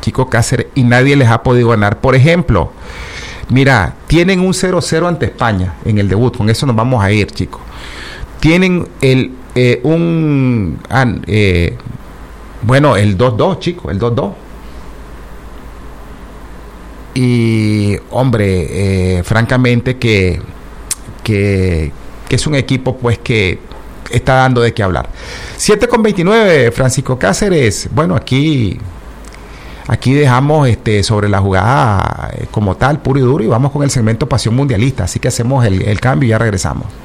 Chico Cáceres, y nadie les ha podido ganar. Por ejemplo, mira, tienen un 0-0 ante España en el debut, con eso nos vamos a ir, chicos. Tienen el 2-2, chicos, el 2-2. Y, hombre, francamente que es un equipo, pues, que está dando de qué hablar. 7:29, Francisco Cáceres. Bueno, aquí dejamos sobre la jugada como tal, puro y duro, y vamos con el segmento Pasión Mundialista. Así que hacemos el cambio y ya regresamos.